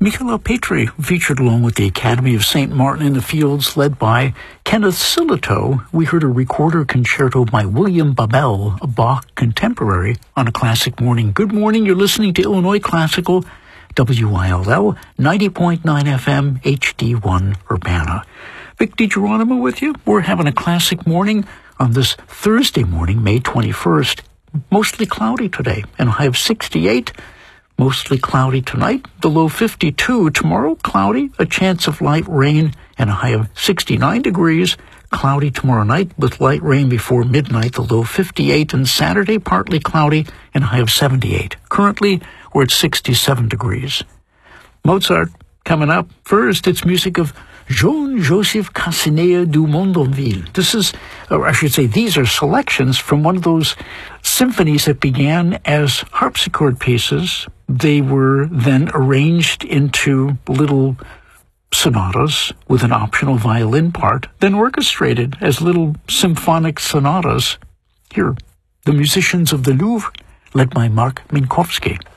Michaela Petri featured along with the Academy of St. Martin in the Fields, led by Kenneth Silito. We heard a recorder concerto by William Babel, a Bach contemporary, on a classic morning. Good morning, you're listening to Illinois Classical, WILL, 90.9 FM, HD1 Urbana. Vic DiGeronimo with you. We're having a classic morning on this Thursday morning, May 21st. Mostly cloudy today, and a high of 68. Mostly cloudy tonight, the low 52. Tomorrow, cloudy, a chance of light rain, and a high of 69 degrees. Cloudy tomorrow night with light rain before midnight, the low 58. And Saturday, partly cloudy, and a high of 78. Currently, we're at 67 degrees. Mozart coming up. First, it's music of Jean-Joseph Cassinet du Mondonville. This is, or I should say, these are selections from one of those symphonies that began as harpsichord pieces. They were then arranged into little sonatas with an optional violin part, then orchestrated as little symphonic sonatas. Here, the musicians of the Louvre, led by Mark Minkowski.